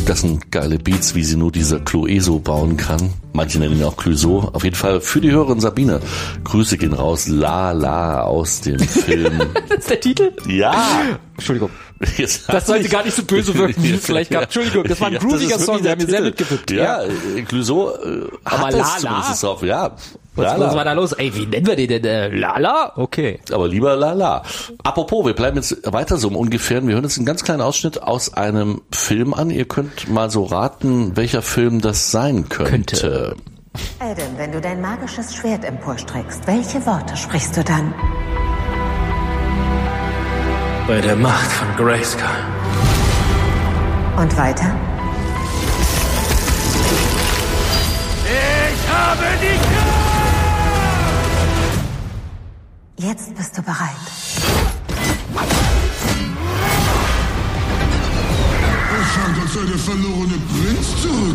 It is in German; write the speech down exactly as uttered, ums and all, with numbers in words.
Das sind geile Beats, wie sie nur dieser Clueso bauen kann. Manche nennen ihn auch Clouseau. Auf jeden Fall für die Hörerin Sabine. Grüße gehen raus. La La aus dem Film. Das ist der Titel? Ja. Entschuldigung. Das sollte gar nicht so böse wirken, wie es vielleicht gab. Entschuldigung, das war ein grooviger Song, der hat mir sehr mitgewippt. Ja, ja. Clouseau äh, hat aber das La La? zumindest auf. Ja. Was, was war da los? Ey, wie nennen wir den denn? Äh, Lala? Okay. Aber lieber Lala. Apropos, wir bleiben jetzt weiter so im Ungefähren. Wir hören jetzt einen ganz kleinen Ausschnitt aus einem Film an. Ihr könnt mal so raten, welcher Film das sein könnte. könnte. Adam, wenn du dein magisches Schwert emporstreckst, welche Worte sprichst du dann? Bei der Macht von Grayskull. Und weiter? Ich habe die Kraft! Jetzt bist du bereit. Es scheint, als sei der verlorene Prinz zurück.